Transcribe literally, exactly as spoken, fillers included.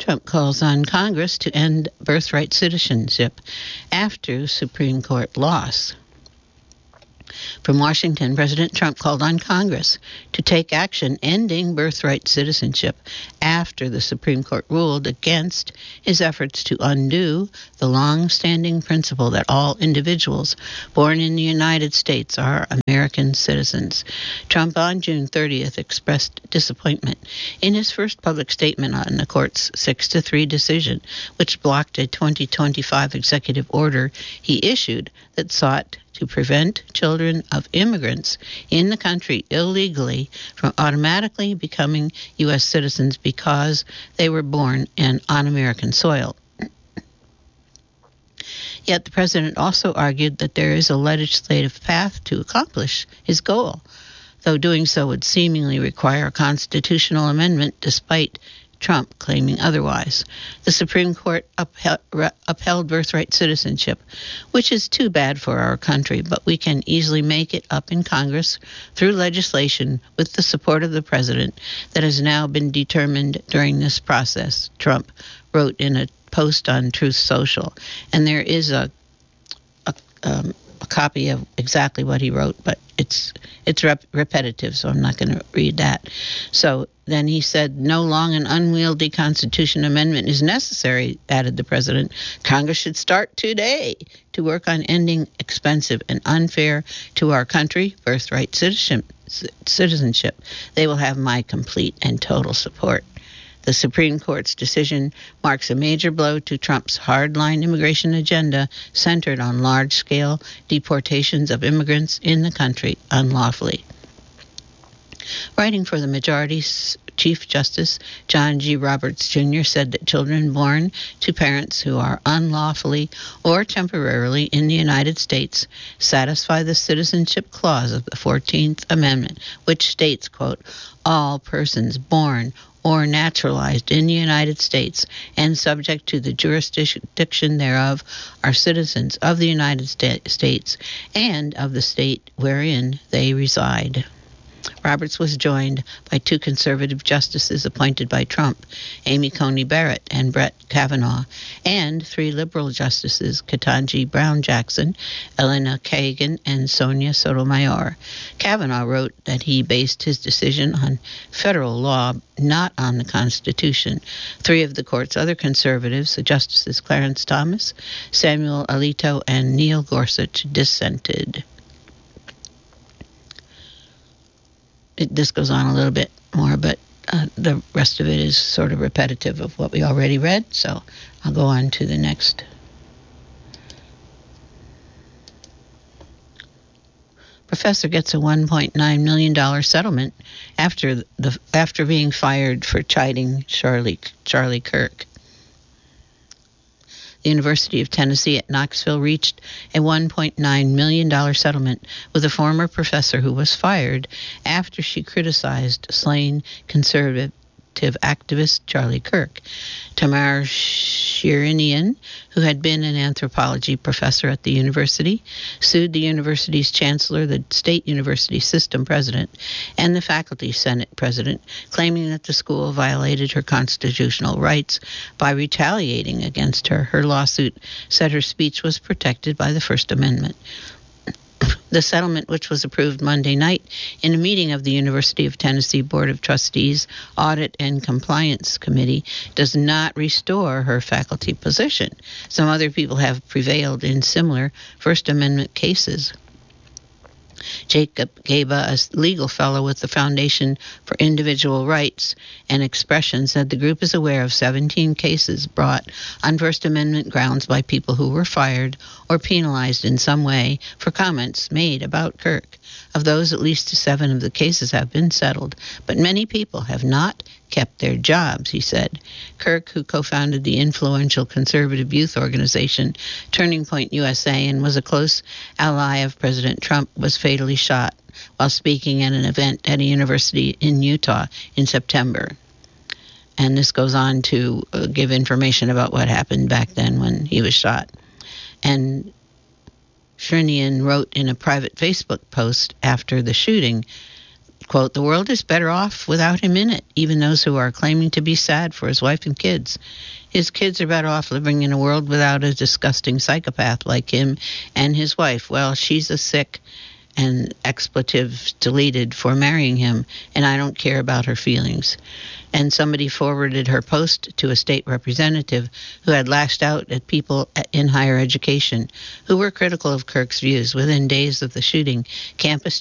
Trump calls on Congress to end birthright citizenship after Supreme Court loss. From Washington, President Trump called on Congress to take action ending birthright citizenship after the Supreme Court ruled against his efforts to undo the long-standing principle that all individuals born in the United States are American citizens. Trump on June thirtieth expressed disappointment in his first public statement on the court's six to three decision, which blocked a twenty twenty-five executive order he issued that sought to prevent children of immigrants in the country illegally from automatically becoming U S citizens because they were born in on American soil. Yet the president also argued that there is a legislative path to accomplish his goal, though doing so would seemingly require a constitutional amendment despite Trump claiming otherwise. The Supreme Court upheld, upheld birthright citizenship, which is too bad for our country, but we can easily make it up in Congress through legislation with the support of the president that has now been determined during this process, Trump wrote in a post on Truth Social. And there is a, a, um, a copy of exactly what he wrote, but it's it's rep- repetitive, so I'm not going to read that. So then he said, no long and unwieldy Constitution amendment is necessary, added the president. Congress should start today to work on ending expensive and unfair to our country birthright citizenship. They will have my complete and total support. The Supreme Court's decision marks a major blow to Trump's hardline immigration agenda centered on large-scale deportations of immigrants in the country unlawfully. Writing for the majority's Chief Justice John G. Roberts Junior said that children born to parents who are unlawfully or temporarily in the United States satisfy the citizenship clause of the fourteenth Amendment, which states, quote, all persons born or naturalized in the United States and subject to the jurisdiction thereof are citizens of the United States and of the state wherein they reside. Roberts was joined by two conservative justices appointed by Trump, Amy Coney Barrett and Brett Kavanaugh, and three liberal justices, Ketanji Brown Jackson, Elena Kagan, and Sonia Sotomayor. Kavanaugh wrote that he based his decision on federal law, not on the Constitution. Three of the court's other conservatives, the Justices Clarence Thomas, Samuel Alito, and Neil Gorsuch, dissented. It, this goes on a little bit more, but uh, the rest of it is sort of repetitive of what we already read, so I'll go on to the next. Professor gets a one point nine million dollars settlement after the after being fired for chiding Charlie Charlie Kirk. The University of Tennessee at Knoxville reached a one point nine million dollars settlement with a former professor who was fired after she criticized slain conservative activist Charlie Kirk. Tamar Shirinian, who had been an anthropology professor at the university, sued the university's chancellor, the state university system president, and the faculty senate president, claiming that the school violated her constitutional rights by retaliating against her. Her lawsuit said her speech was protected by the First Amendment. The settlement, which was approved Monday night in a meeting of the University of Tennessee Board of Trustees Audit and Compliance Committee, does not restore her faculty position. Some other people have prevailed in similar First Amendment cases. Jacob Gaba, a legal fellow with the Foundation for Individual Rights and Expression, said the group is aware of seventeen cases brought on First Amendment grounds by people who were fired or penalized in some way for comments made about Kirk. Of those, at least seven of the cases have been settled, but many people have not kept their jobs, he said. Kirk, who co-founded the influential conservative youth organization Turning Point U S A and was a close ally of President Trump, was fatally shot while speaking at an event at a university in Utah in September. And this goes on to uh, give information about what happened back then when he was shot. And Shrinian wrote in a private Facebook post after the shooting, Quote, the world is better off without him in it, even those who are claiming to be sad for his wife and kids. His kids are better off living in a world without a disgusting psychopath like him, and his wife, well, she's a sick and expletives deleted for marrying him, and I don't care about her feelings. And somebody forwarded her post to a state representative who had lashed out at people in higher education who were critical of Kirk's views. Within days of the shooting, campus